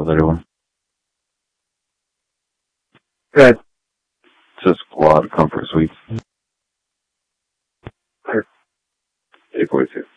How's everyone? Good. Just Quad Comfort Suites. Sure. 842.